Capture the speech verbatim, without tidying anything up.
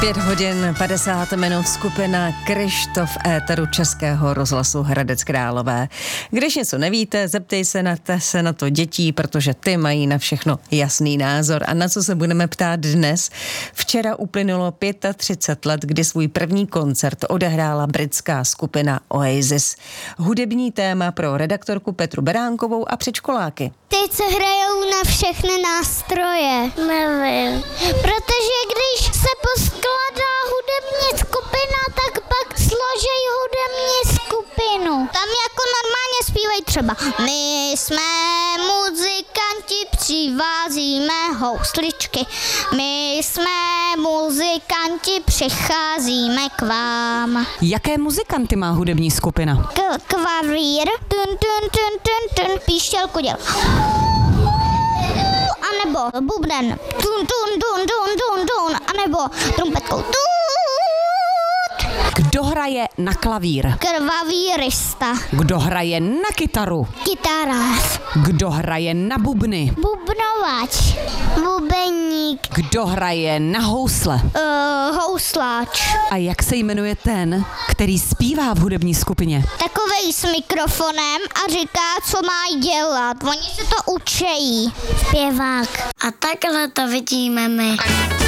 Pět hodin padesát minut skupina Kryštof v éteru Českého rozhlasu Hradec Králové. Když něco nevíte, zeptej se na, se na to dětí, protože ty mají na všechno jasný názor. A na co se budeme ptát dnes? Včera uplynulo třicet pět let, kdy svůj první koncert odehrála britská skupina Oasis. Hudební téma pro redaktorku Petru Beránkovou a předškoláky. Teď se hrajou na všechny nástroje. Nevím. Protože když se poskládá hudební skupina, tak pak složej hudební skupinu. Tam jako normálně zpívají třeba my jsme muzikanti, přivázíme housličky. My jsme muzikanti, přicházíme k vám. Jaké muzikanty má hudební skupina? K- klavír, tun, tun, tun, tun, tun, píšťalku děl. A nebo bubnen, tun, tun, tun, tun, tun, tun, a nebo trumpetkou, tut. Kdo hraje na klavír? Klavírista, Kdo hraje na kytaru? kytarář, Kdo hraje na bubny? bubnovač, bubeník, Kdo hraje na housle? uh, housláč. A jak se jmenuje ten, který zpívá v hudební skupině? Takovej s mikrofonem a říká, co má dělat. Oni se to učejí. Zpěvák. A takhle to vidíme my.